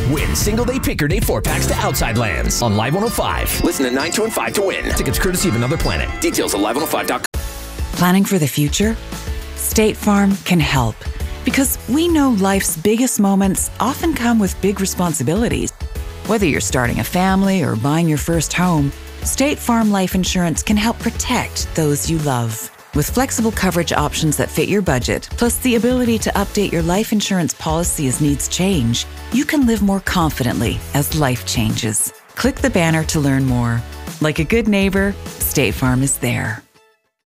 Win single-day Picker Day 4-packs to Outside Lands on Live 105. Listen at 9, 2, and 5 to win. Tickets courtesy of Another Planet. Details at live105.com. Planning for the future? State Farm can help. Because we know life's biggest moments often come with big responsibilities. Whether you're starting a family or buying your first home, State Farm Life Insurance can help protect those you love. With flexible coverage options that fit your budget, plus the ability to update your life insurance policy as needs change, you can live more confidently as life changes. Click the banner to learn more. Like a good neighbor, State Farm is there.